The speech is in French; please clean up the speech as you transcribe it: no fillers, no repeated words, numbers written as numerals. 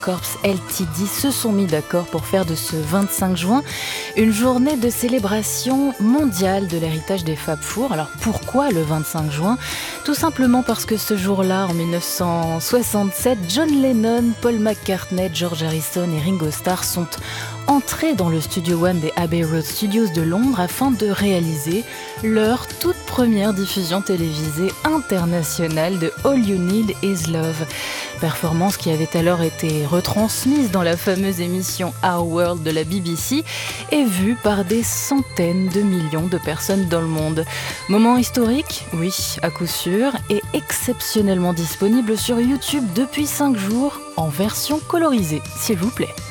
Corps Ltd se sont mis d'accord pour faire de ce 25 juin une journée de célébration mondiale de l'héritage des Fab Four. Alors pourquoi le 25 juin ? Tout simplement parce que ce jour-là, en 1967, John Lennon, Paul McCartney, George Harrison et Ringo Starr sont entrés dans le Studio One des Abbey Road Studios de Londres afin de réaliser leur toute première diffusion télévisée internationale de All You Need Is Love. Performance qui avait alors été retransmise dans la fameuse émission Our World de la BBC et vue par des centaines de millions de personnes dans le monde. Moment historique, oui, à coup sûr, et exceptionnellement disponible sur YouTube depuis 5 jours en version colorisée, s'il vous plaît.